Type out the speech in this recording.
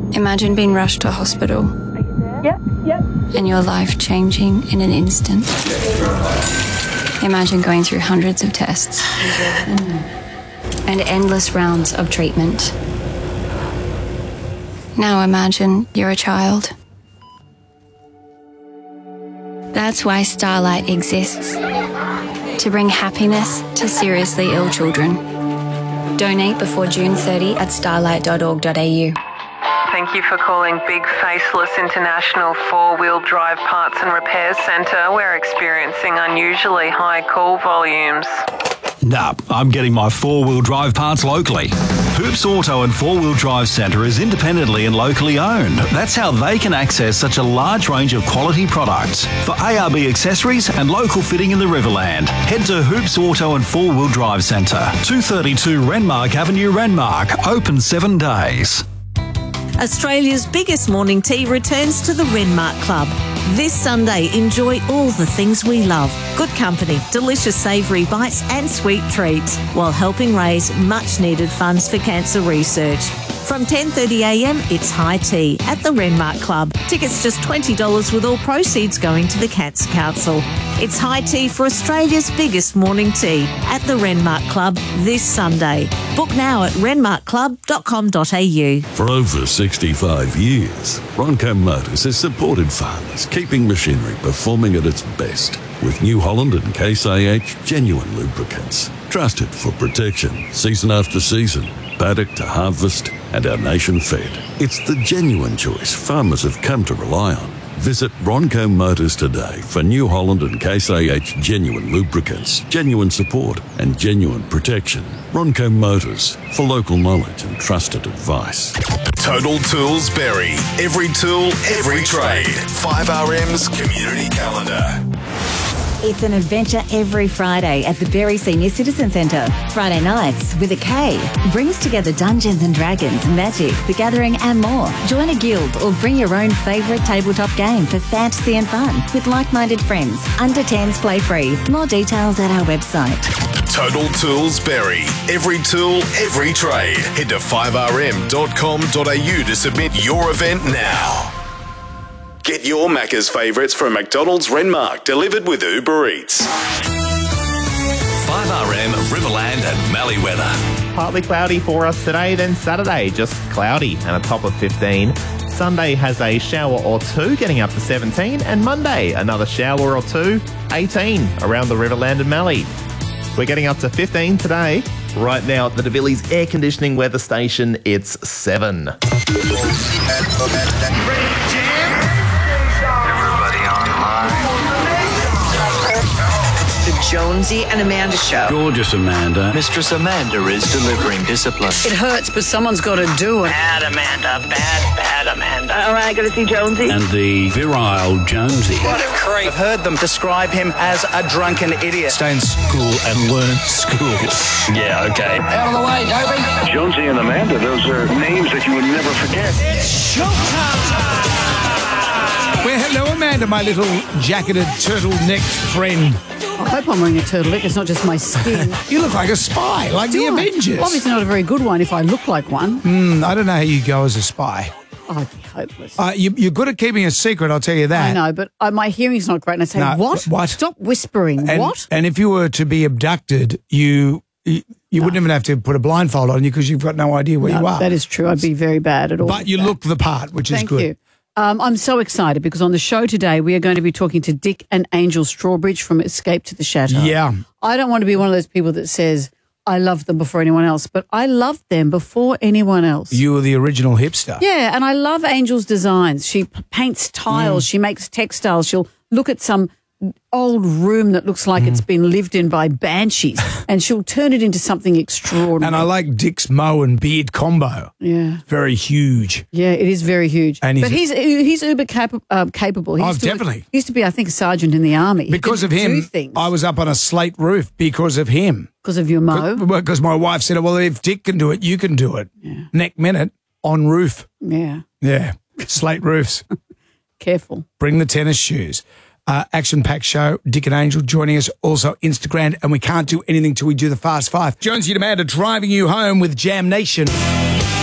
Imagine being rushed to hospital. Yep. And your life changing in an instant. Imagine going through hundreds of tests and endless rounds of treatment. Now imagine you're a child. That's why Starlight exists. To bring happiness to seriously ill children. Donate before June 30 at starlight.org.au. Thank you for calling Big Faceless International 4-Wheel Drive Parts and Repair Centre. We're experiencing unusually high call volumes. Nah, I'm getting my 4-wheel drive parts locally. Hoops Auto and 4-Wheel Drive Centre is independently and locally owned. That's how they can access such a large range of quality products. For ARB accessories and local fitting in the Riverland, head to Hoops Auto and 4-Wheel Drive Centre, 232 Renmark Avenue, Renmark, open 7 days. Australia's biggest morning tea returns to the Renmark Club. This Sunday, enjoy all the things we love. Good company, delicious savoury bites and sweet treats, while helping raise much-needed funds for cancer research. From 10:30am, it's high tea at the Renmark Club. Tickets just $20 with all proceeds going to the Cancer Council. It's high tea for Australia's biggest morning tea at the Renmark Club this Sunday. Book now at renmarkclub.com.au. For over 65 years, Ronco Motors has supported farmers, keeping machinery performing at its best with New Holland and Case IH genuine lubricants. Trusted for protection, season after season, paddock to harvest, and our nation fed. It's the genuine choice farmers have come to rely on. Visit Ronco Motors today for New Holland and Case IH genuine lubricants, genuine support, and genuine protection. Ronco Motors, for local knowledge and trusted advice. Total Tools Berry. Every tool, every trade. 5RM's Community Calendar. It's an adventure every Friday at the Berry Senior Citizen Centre. Friday nights with a K brings together Dungeons and Dragons, Magic, The Gathering and more. Join a guild or bring your own favourite tabletop game for fantasy and fun with like-minded friends. Under 10s play free. More details at our website. Total Tools Berry. Every tool, every trade. Head to 5rm.com.au to submit your event now. Get your Macca's favourites from McDonald's Renmark, delivered with Uber Eats. 5RM, Riverland and Mallee weather. Partly cloudy for us today, then Saturday just cloudy and a top of 15. Sunday has a shower or two, getting up to 17. And Monday, another shower or two, 18 around the Riverland and Mallee. We're getting up to 15 today. Right now at the DeVillies Air Conditioning Weather Station, it's 7. The Jonesy and Amanda Show. Gorgeous Amanda. Mistress Amanda is delivering discipline. It hurts, but someone's got to do it. Bad Amanda. Bad Amanda. All right, got to see Jonesy. And the virile Jonesy. What a creep. I've heard them describe him as a drunken idiot. Stay in school and learn school. Yeah, okay. Out of the way, Toby. Jonesy and Amanda, those are names that you would never forget. It's showtime. Well, hello, Amanda, my little jacketed turtleneck friend. I hope I'm wearing a turtleneck. It's not just my skin. You look like a spy, like the Avengers. Well, obviously not a very good one if I look like one. I don't know how you go as a spy. I'd be hopeless. You're good at keeping a secret, I'll tell you that. I know, but my hearing's not great. And I say, No, what? what? Stop whispering. What? And if you were to be abducted, you wouldn't even have to put a blindfold on you because you've got no idea where you are. That is true. I'd be very bad at all. But you look the part, which is good. Thank you. I'm so excited because on the show today we are going to be talking to Dick and Angel Strawbridge from Escape to the Chateau. Yeah. I don't want to be one of those people that says I love them before anyone else, but I loved them before anyone else. You were the original hipster. Yeah, and I love Angel's designs. She paints tiles. She makes textiles. She'll look at some old room that looks like it's been lived in by banshees and she'll turn it into something extraordinary. And I like Dick's mow and beard combo. Yeah. Very huge. Yeah, it is very huge. And he's uber capable. He definitely. He used to be, I think, a sergeant in the army. Because of him, I was up on a slate roof because of him. Because of your mow? Because my wife said, well, if Dick can do it, you can do it. Yeah. Next minute, on roof. Yeah. Yeah. Slate roofs. Careful. Bring the tennis shoes. Action-packed show. Dick and Angel joining us. Also Instagram. And we can't do anything till we do the Fast Five. Jonesy and Amanda driving you home with Jam Nation.